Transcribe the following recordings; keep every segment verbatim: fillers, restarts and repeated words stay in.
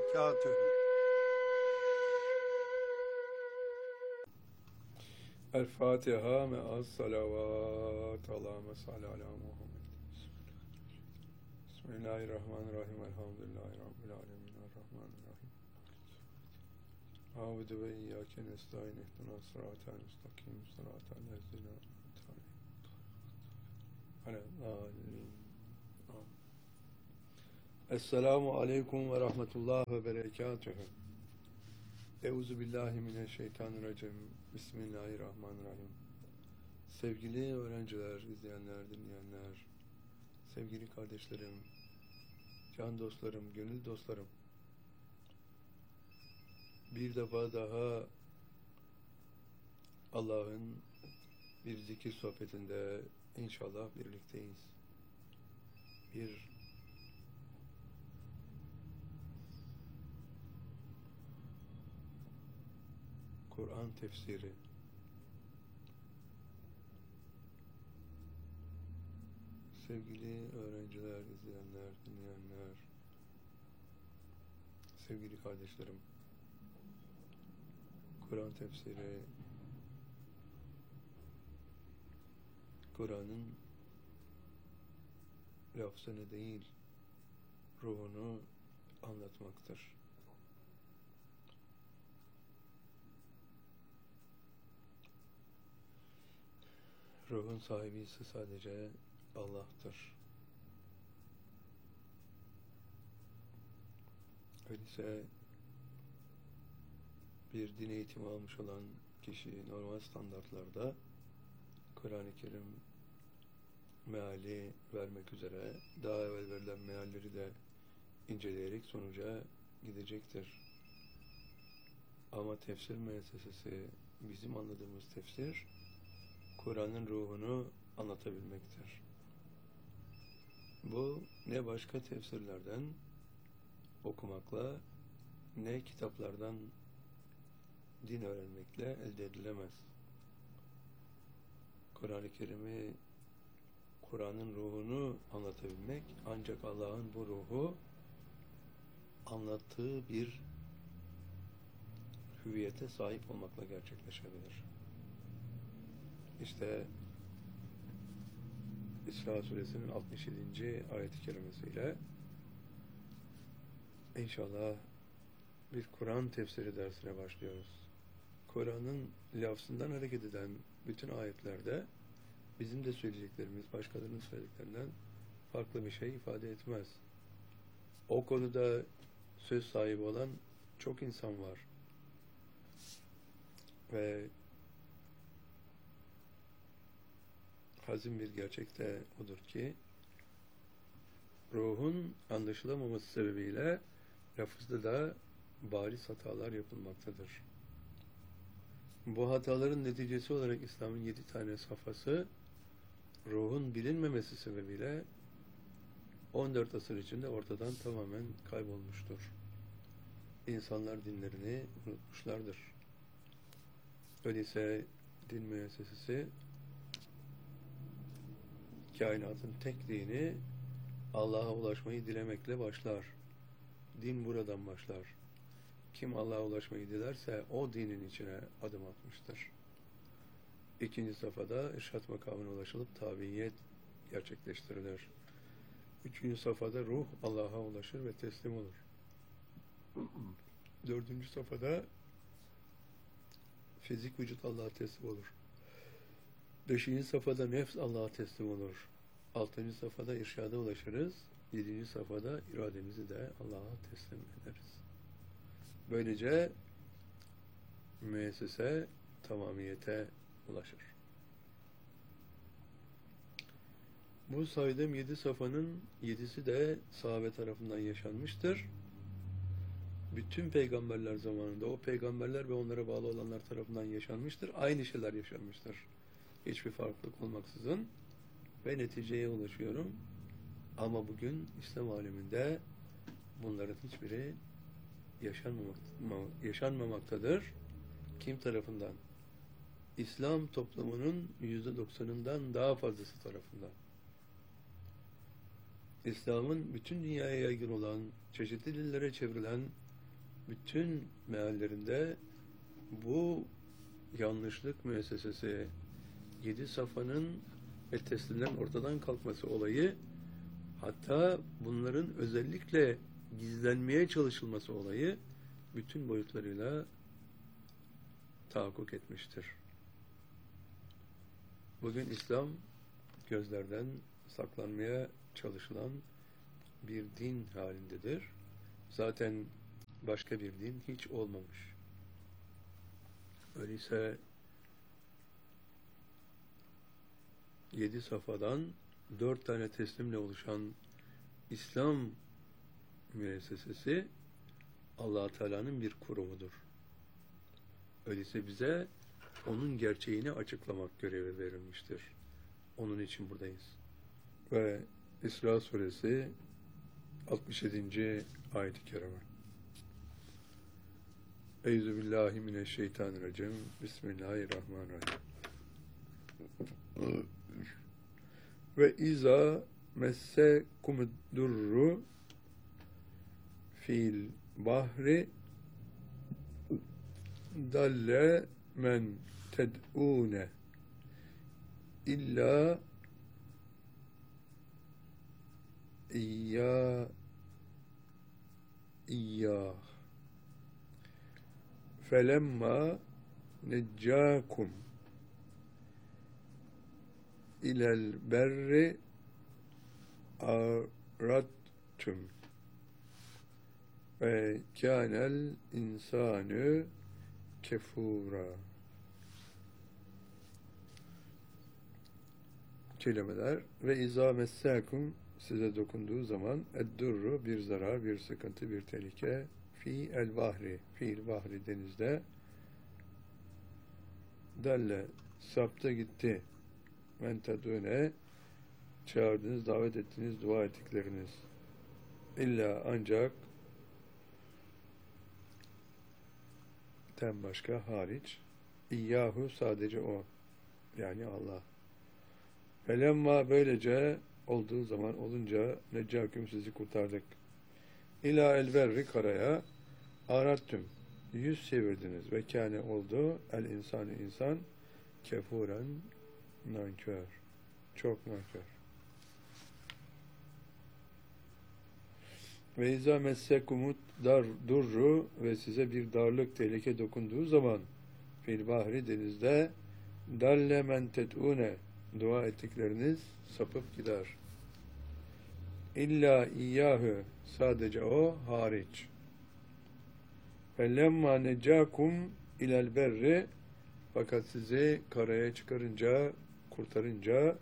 وبركاته. الفاتحة مع الصلوات. اللهم صل على محمد. بسم الله الرحمن الرحيم. الحمد لله رب العالمين الرحمن الرحيم. أعوذ وإياك نستعين اهدنا الصراط المستقيم صراط الذين أنعمت عليهم. Esselamu Aleyküm ve Rahmetullah ve Berekatühü. Euzu billahi mineşşeytanirracim. Bismillahirrahmanirrahim. Sevgili öğrenciler, izleyenler, dinleyenler, sevgili kardeşlerim, can dostlarım, gönül dostlarım. Bir defa daha Allah'ın bir zikir sohbetinde inşallah birlikteyiz. Bir Kur'an tefsiri. Sevgili öğrenciler, izleyenler, dinleyenler, sevgili kardeşlerim, Kur'an tefsiri, Kur'an'ın lafzını değil, ruhunu anlatmaktır. Ruhun sahibi ise sadece Allah'tır. Öyleyse bir din eğitimi almış olan kişi normal standartlarda Kur'an-ı Kerim meali vermek üzere daha evvel verilen mealleri de inceleyerek sonuca gidecektir. Ama tefsir müessesesi, bizim anladığımız tefsir, Kur'an'ın ruhunu anlatabilmektir. Bu ne başka tefsirlerden okumakla ne kitaplardan din öğrenmekle elde edilemez. Kur'an-ı Kerim'i, Kur'an'ın ruhunu anlatabilmek ancak Allah'ın bu ruhu anlattığı bir hüviyete sahip olmakla gerçekleşebilir. İşte İsra Suresinin altmış yedinci ayet-i kerimesiyle inşallah bir Kur'an tefsiri dersine başlıyoruz. Kur'an'ın lafzından hareket eden bütün ayetlerde bizim de söyleyeceklerimiz başkalarının söylediklerinden farklı bir şey ifade etmez. O konuda söz sahibi olan çok insan var. Ve hazin bir gerçek de odur ki ruhun anlaşılamaması sebebiyle lafızda da bariz hatalar yapılmaktadır. Bu hataların neticesi olarak İslam'ın yedi tane safhası ruhun bilinmemesi sebebiyle on dört asır içinde ortadan tamamen kaybolmuştur. İnsanlar dinlerini unutmuşlardır. Öyleyse din müessesesi kainatın tek dini Allah'a ulaşmayı dilemekle başlar. Din buradan başlar. Kim Allah'a ulaşmayı dilerse o dinin içine adım atmıştır. İkinci safhada irşat makamına ulaşılıp tabiiyet gerçekleştirilir. Üçüncü safhada ruh Allah'a ulaşır ve teslim olur. Dördüncü safhada fizik vücut Allah'a teslim olur. Beşinci safhada nefs Allah'a teslim olur. Altıncı safhada irşada ulaşırız. Yedinci safhada irademizi de Allah'a teslim ederiz. Böylece müessese tamamiyete ulaşır. Bu saydığım yedi safhanın yedisi de sahabe tarafından yaşanmıştır. Bütün peygamberler zamanında o peygamberler ve onlara bağlı olanlar tarafından yaşanmıştır. Aynı şeyler yaşanmıştır. Hiçbir farklılık olmaksızın ve neticeye ulaşıyorum. Ama bugün İslam aleminde bunların hiçbiri yaşanmamak, yaşanmamaktadır. Kim tarafından? İslam toplumunun yüzde doksanından daha fazlası tarafından. İslam'ın bütün dünyaya yaygın olan, çeşitli dillere çevrilen bütün meallerinde bu yanlışlık müessesesi, yedi safanın ve teslimlerin ortadan kalkması olayı, hatta bunların özellikle gizlenmeye çalışılması olayı bütün boyutlarıyla tahakkuk etmiştir. Bugün İslam gözlerden saklanmaya çalışılan bir din halindedir. Zaten başka bir din hiç olmamış. Öyleyse yedi safadan dört tane teslimle oluşan İslam müessesesi Allah Teala'nın bir kurumudur. Öyleyse bize onun gerçeğini açıklamak görevi verilmiştir. Onun için buradayız. Ve İsra suresi altmış yedinci ayet-i kerime. Euzubillahimineşşeytanirracim. Bismillahirrahmanirrahim. Ve izâ messekumud-durru fil bahri dalle men ted'ûne illa İyyâ İyyâh felemma neccâkum ilel berri aradtum ve kânel insânü kefûrâ. Kelimeler ve izâ messâkum, size dokunduğu zaman, eddurru, bir zarar, bir sıkıntı, bir tehlike, fi el bahri, fiil bahri, denizde, dalle, sapta gitti, men tedûne, çağırdınız, davet ettiniz, dua ettikleriniz, illa ancak, ten başka hariç, İyyahu, sadece o, yani Allah. Felemma, böylece olduğu zaman, olunca, neccâküm, sizi kurtardık. İlâ elberri, karaya, arattüm, yüz çevirdiniz ve kâne oldu, el insanı insan, kefuren, nankör, çok nankör. Ve izâ messekumut dar durru, ve size bir darlık, tehlike dokunduğu zaman, fil bahri, denizde, dalle men ted'ûne, dua ettikleriniz sapıp gider. İlla iyyâhü, sadece o hariç. Fellemma necâkum ilel berri, fakat sizi karaya çıkarınca, kurtarınca,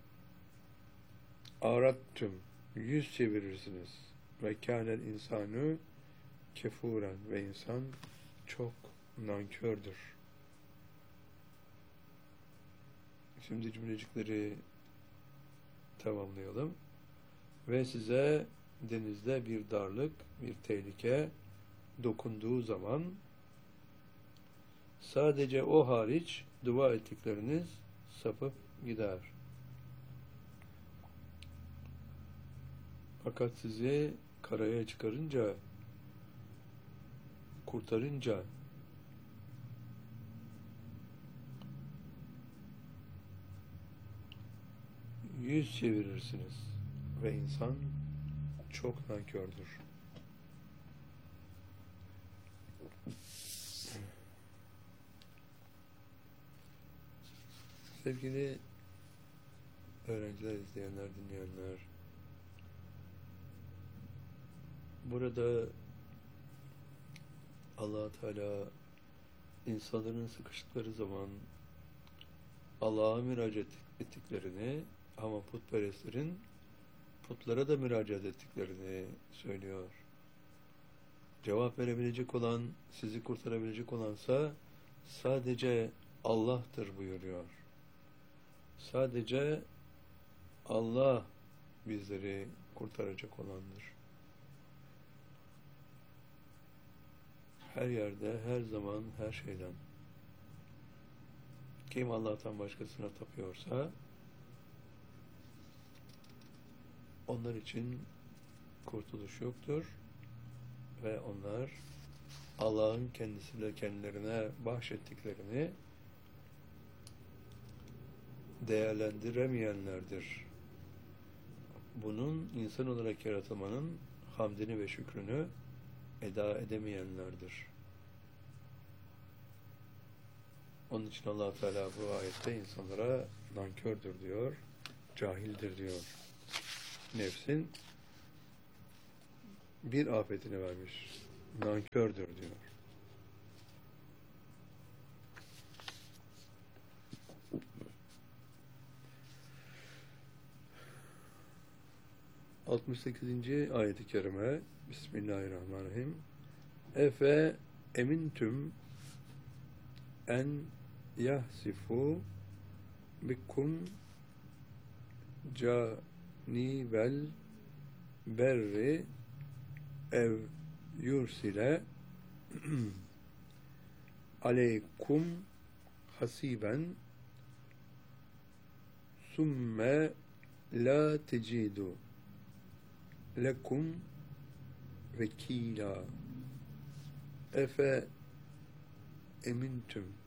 arattüm, yüz çevirirsiniz. Ve kânel insanı kefuren, ve insan çok nankördür. Şimdi cümlecikleri tamamlayalım. Ve size denizde bir darlık, bir tehlike dokunduğu zaman, sadece o hariç dua ettikleriniz sapıp gider. Fakat sizi karaya çıkarınca, kurtarınca, yüz çevirirsiniz ve insan çok nankördür. Sevgili öğrenciler, izleyenler, dinleyenler, burada Allah Teala insanların sıkıştıkları zaman Allah'a müracaat ettiklerini, ama putperestlerin putlara da müracaat ettiklerini söylüyor. Cevap verebilecek olan, sizi kurtarabilecek olansa sadece Allah'tır buyuruyor. Sadece Allah bizleri kurtaracak olandır. Her yerde, her zaman, her şeyden. Kim Allah'tan başkasına tapıyorsa, onlar için kurtuluş yoktur ve onlar Allah'ın kendisiyle kendilerine bahşettiklerini değerlendiremeyenlerdir. Bunun insan olarak yaratılmanın hamdini ve şükrünü eda edemeyenlerdir. Onun için Allah Teala bu ayette insanlara nankördür diyor, cahildir diyor. Nefsin bir afetini vermiş, nankördür diyor. altmış sekizinci ayet-i kerime Bismillahirrahmanirrahim. Efe emintüm en yahsifu bikum canivel berri ev yursile aleykum hasiben summe la tecidu lekum vekila. Efe emintüm